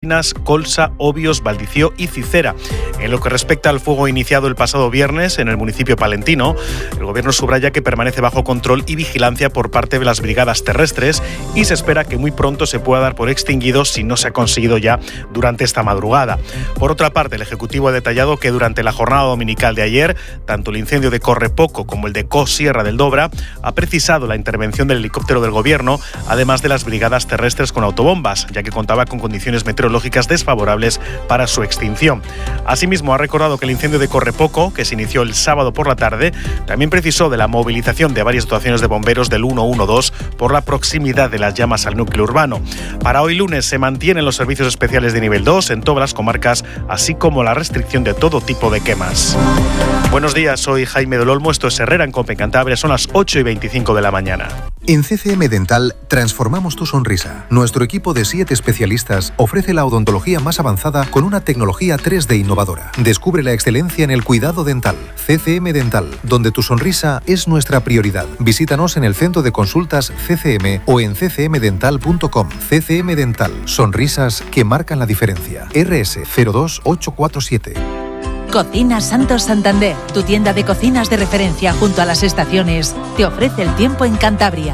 Colsa, Obios, Valdició y Cicera. En lo que respecta al fuego iniciado el pasado viernes en el municipio palentino, el gobierno subraya que permanece bajo control y vigilancia por parte de las brigadas terrestres y se espera que muy pronto se pueda dar por extinguido si no se ha conseguido ya durante esta madrugada. Por otra parte, el Ejecutivo ha detallado que durante la jornada dominical de ayer, tanto el incendio de Correpoco como el de Cos Sierra del Dobra ha precisado la intervención del helicóptero del gobierno, además de las brigadas terrestres con autobombas, ya que contaba con condiciones meteorológicas desfavorables para su extinción. Asimismo, ha recordado que el incendio de Correpoco, que se inició el sábado por la tarde, también precisó de la movilización de varias dotaciones de bomberos del 112 por la proximidad de las llamas al núcleo urbano. Para hoy lunes se mantienen los servicios especiales de nivel 2 en todas las comarcas, así como la restricción de todo tipo de quemas. Buenos días, soy Jaime del Olmo, esto es Herrera en COPE en Cantabria, son las 8:25 de la mañana. En CCM Dental transformamos tu sonrisa. Nuestro equipo de 7 especialistas ofrece la odontología más avanzada con una tecnología 3D innovadora. Descubre la excelencia en el cuidado dental. CCM Dental, donde tu sonrisa es nuestra prioridad. Visítanos en el centro de consultas CCM o en ccmdental.com. CCM Dental, sonrisas que marcan la diferencia. RS 02847. Cocinas Santos Santander, tu tienda de cocinas de referencia junto a las estaciones, te ofrece el tiempo en Cantabria.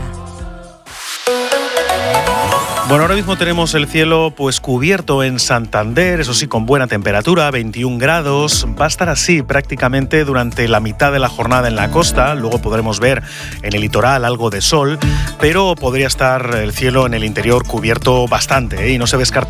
Bueno, ahora mismo tenemos el cielo pues cubierto en Santander, eso sí, con buena temperatura, 21 grados. Va a estar así prácticamente durante la mitad de la jornada en la costa. Luego podremos ver en el litoral algo de sol, pero podría estar el cielo en el interior cubierto bastante, y no se descarta